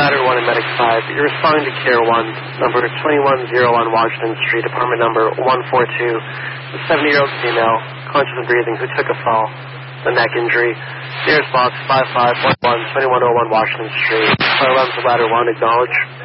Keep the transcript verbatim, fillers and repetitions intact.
Ladder one and Medic five. You're responding to Care one, number twenty-one oh one Washington Street, apartment number one four two. A seventy-year-old female, conscious and breathing, who took a fall, a neck injury. Nearest box five five one one, twenty-one oh one Washington Street. Fire alarms to Ladder one, acknowledge.